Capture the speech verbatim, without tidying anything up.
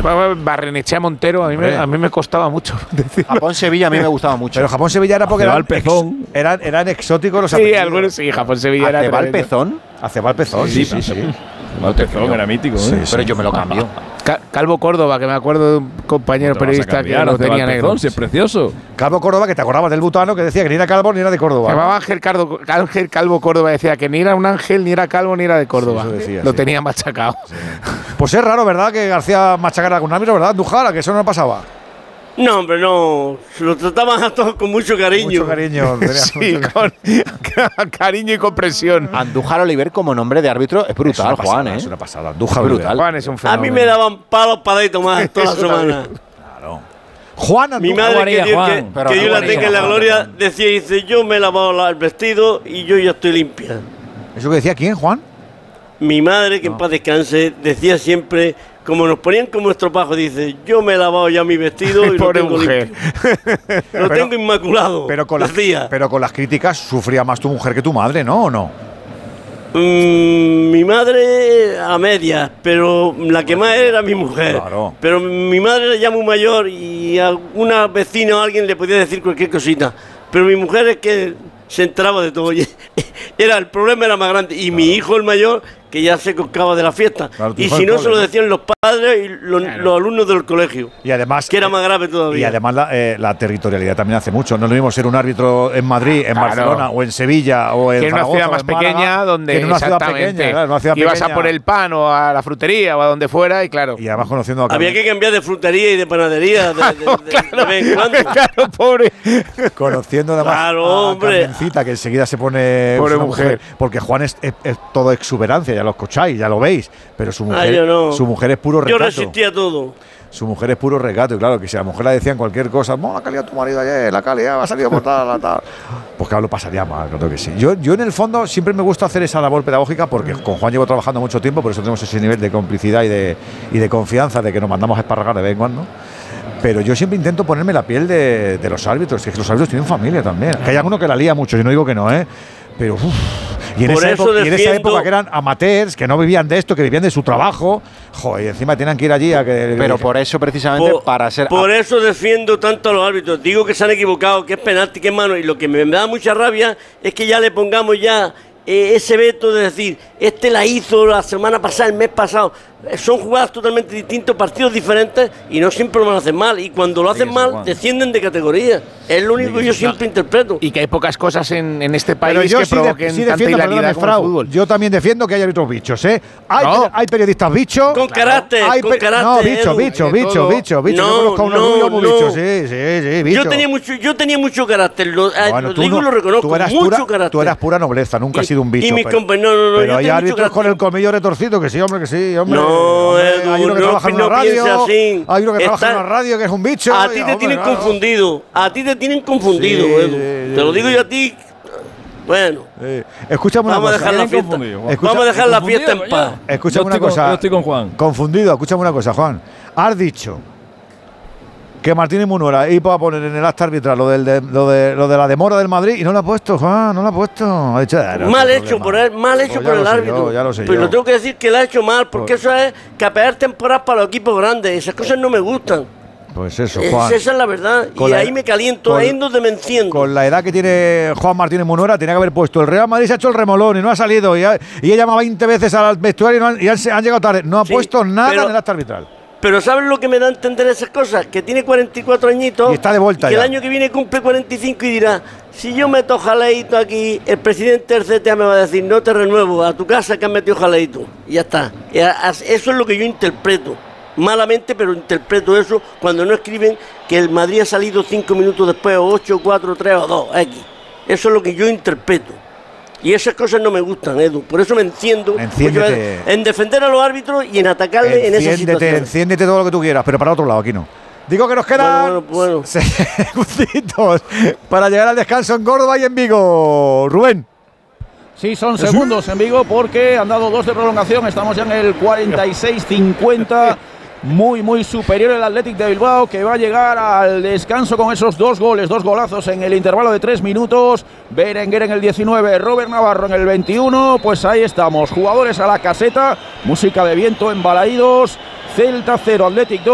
Barrenechea Montero, a mí, me, a mí me costaba mucho decirlo. Japón-Sevilla a mí me gustaba mucho. Pero Japón-Sevilla era porque eran, ex, eran, eran exóticos los sí, apellidos. algunos sí, Japón-Sevilla era. ¿Acebal Pezón? Acebal Pezón, sí, sí, sí. sí. Pezón era mítico, ¿eh? Sí, pero sí. yo me lo cambio. Calvo Córdoba, que me acuerdo de un compañero periodista que lo tenía negro. Pezón, sí, es precioso. Calvo Córdoba, que te acordabas del butano, que decía que ni era calvo ni era de Córdoba. Se llamaba Ángel, Cardo, Ángel Calvo Córdoba, decía que ni era un ángel, ni era calvo, ni era de Córdoba. Sí, decía, lo sí. tenía machacado. Sí. Pues es raro, ¿verdad?, que García machacara con un árbitro, ¿verdad, Andújar? Que eso no pasaba. No, hombre, no. Se lo trataban a todos con mucho cariño. Mucho cariño. sí, mucho con cariño y comprensión. Andújar Oliver como nombre de árbitro es brutal, es pasada, Juan, ¿eh? Es una pasada. Andújar brutal. Oliver. Juan es un fenómeno. A mí me daban palos para ir tomar toda la semana. Claro. Juan Andújar. Mi madre, Juanía, que, Juan. que, Pero que yo la Juanía, tenga en la Juan, gloria, Juan. decía, dice, yo me he lavado el vestido y yo ya estoy limpia. ¿Eso que decía quién, Juan? Mi madre, que no. en paz descanse, decía siempre, como nos ponían como estropajo, dice, yo me he lavado ya mi vestido y lo tengo mujer. limpio. Lo pero, tengo inmaculado. Pero con, las, pero con las críticas sufría más tu mujer que tu madre, ¿no? ¿O no? Mm, mi madre a medias, pero la que más era mi mujer. Claro. Pero mi madre era ya muy mayor y a alguna vecina o alguien le podía decir cualquier cosita. Pero mi mujer es que se enteraba de todo. Era, el problema era más grande. Y claro. mi hijo, el mayor, que ya se coscaba de la fiesta. Claro, y si no, se lo decían los padres y los, claro. los alumnos del colegio. Y además, que era más grave todavía. Y además la, eh, la territorialidad también hace mucho. No es lo mismo ser un árbitro en Madrid, en claro. Barcelona o en Sevilla o en que en una Zaragoza, ciudad más Málaga, pequeña donde que en una ciudad pequeña, claro, una ciudad ibas pequeña. a por el pan o a la frutería o a donde fuera y claro. Y además conociendo a había que cambiar de frutería y de panadería de, de, de, claro, de vez en cuando. Claro, pobre. Conociendo además claro, a hombre. Carmencita, que enseguida se pone pobre una mujer. mujer. Porque Juan es, es, es todo exuberancia, ya lo escucháis, ya lo veis. Pero su mujer, ah, yo no. su mujer es puro recato. Yo resistía todo. Su mujer es puro recato, y claro, que si a la mujer le decían cualquier cosa, no, la calidad de tu marido ayer, la calidad ha salido por tal, tal, pues claro, lo pasaría mal, creo que sí. Yo, yo en el fondo siempre me gusta hacer esa labor pedagógica porque con Juan llevo trabajando mucho tiempo, por eso tenemos ese nivel de complicidad y de, y de confianza de que nos mandamos a esparragar de vez en cuando. Pero yo siempre intento ponerme la piel de, de los árbitros, que los árbitros tienen familia también. Que hay alguno que la lía mucho, yo no digo que no, ¿eh? Pero, uff. Y en, esa época, y en esa época que eran amateurs, que no vivían de esto, que vivían de su trabajo, joder, y encima tenían que ir allí a que… Pero por eso, precisamente, por, para ser… Por eso defiendo tanto a los árbitros. Digo que se han equivocado, que es penalti, que es mano. Y lo que me da mucha rabia es que ya le pongamos ya eh, ese veto de decir, este la hizo la semana pasada, el mes pasado. Son jugadas totalmente distintas, partidos diferentes y no siempre lo hacen mal. Y cuando lo hacen mal, descienden de categoría. Es lo único que yo siempre interpreto. Y que hay pocas cosas en, en este país Pero yo que sí provoquen de, sí tanta defiendo, hilaridad como el fútbol. Yo también defiendo que hay árbitros bichos, ¿eh? Hay, no. hay periodistas bichos. Con carácter, hay con carácter. No, bicho, bicho, bicho, bicho, bicho. No, yo conozco a unos no, rubios muy no. bichos, sí, sí, sí, bicho. Yo tenía mucho, yo tenía mucho carácter, lo, bueno, lo digo y no, lo reconozco, tú eras mucho pura, carácter. Tú eras pura nobleza, nunca y, has sido un bicho. Y mis pero, compañeros, no, no, pero yo hay árbitros con el colmillo retorcido, que sí, hombre, que sí, hombre. No, hombre, Edu, hay uno que no, trabaja en no una radio, así. hay uno que Está, trabaja en una radio que es un bicho. A ti te hombre, tienen claro. confundido, a ti te tienen confundido, Sí, Edu. sí, Te lo sí. digo yo a ti. Bueno, eh, escúchame una vamos cosa. a dejar la fiesta. Escucha, vamos a dejar la fiesta en paz. Escúchame una con, cosa. yo estoy con Juan. Confundido, escúchame una cosa, Juan. Has dicho que Martínez Munuera iba a poner en el acta arbitral lo, del de, lo, de, lo de la demora del Madrid y no lo ha puesto, Juan, no lo ha puesto. Ha dicho, ah, no, mal no hecho problema. por él, mal hecho Pues por ya el lo sé árbitro. yo, ya lo sé Pero yo. lo tengo que decir que lo ha hecho mal, porque Pues- eso es capear temporadas para los equipos grandes. Esas cosas no me gustan. Pues eso, Es- Juan. esa es la verdad. Con Y la- ahí me caliento, con- ahí es donde me enciendo. Con la edad que tiene Juan Martínez Munuera, tenía que haber puesto el Real Madrid se ha hecho el remolón y no ha salido. Y, ha, y he llamado veinte veces al vestuario y, no han, y han, han llegado tarde. No ha Sí, puesto nada pero- en el acta arbitral. Pero ¿sabes lo que me da a entender esas cosas? Que tiene cuarenta y cuatro añitos. Y está de vuelta y que ya. el año que viene cumple cuarenta y cinco y dirá, si yo meto jaleito aquí, el presidente del C T A me va a decir, no te renuevo, a tu casa que has metido jaleito. Y ya está. Y a- a- Eso es lo que yo interpreto. Malamente, pero interpreto eso cuando no escriben que el Madrid ha salido cinco minutos después, o ocho, cuatro, tres o dos, X. Eso es lo que yo interpreto. Y esas cosas no me gustan, Edu. Por eso me enciendo Enciéndete. en defender a los árbitros y en atacarle en esa Enciéndete, situación. enciéndete todo lo que tú quieras, pero para otro lado, aquí no. Digo que nos quedan Bueno, bueno, bueno. segunditos para llegar al descanso en Córdoba y en Vigo. Rubén. Sí, son segundos en Vigo porque han dado dos de prolongación. Estamos ya en el cuarenta y seis cincuenta. Muy, muy superior el Athletic de Bilbao, que va a llegar al descanso con esos dos goles, dos golazos en el intervalo de tres minutos. Berenguer en el diecinueve, Robert Navarro en el veintiuno. Pues ahí estamos, jugadores a la caseta, música de viento en Balaídos. Celta cero, Athletic dos.